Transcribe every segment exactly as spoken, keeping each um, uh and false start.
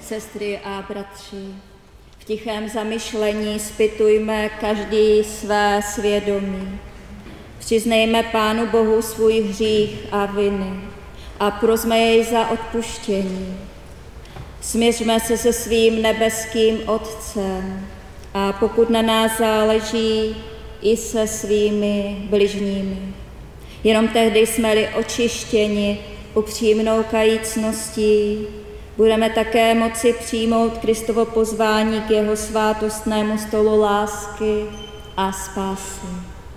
Sestry a bratři, v tichém zamyšlení zpytujme každý své svědomí. Přiznejme Pánu Bohu svůj hřích a viny a prosme jej za odpuštění. Smiřme se se svým nebeským Otcem a pokud na nás záleží, i se svými bližními. Jenom tehdy jsme-li očištěni upřímnou kajícností, budeme také moci přijmout Kristovo pozvání k jeho svátostnému stolu lásky a spásy.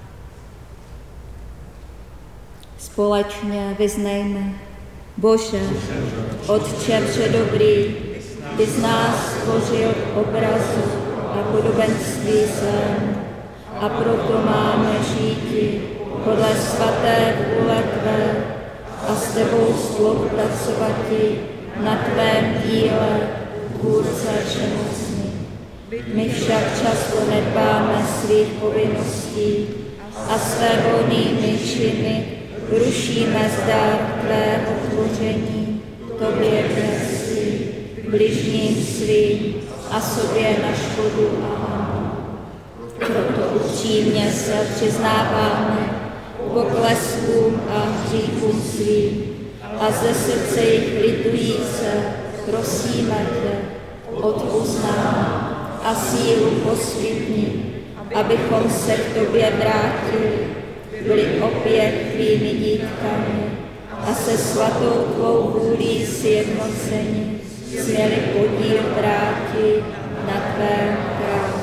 Společně vyznejme: Bože, Otče předobrý, ty z nás stvořil obrazu a podobenství zem, a proto máme žíti podle svaté vůle tvé a s tebou spolupracovati na tvém díle, tvůrce všemocný. My však často nedbáme svých povinností a své volnými činy rušíme zdár tvého tvoření, tobě blesí, bližním svým a sobě na škodu a hanbu. Proto upřímně se přiznáváme pokleskům a hříchům svým a ze srdce jich litujíce prosíme tě, odpusť nám a sílu poskytni, abychom se k tobě vrátili, byli opět tvými dítkami a se svatou tvou vůlí sjednoceni směli podíl vrátit na tvém králi.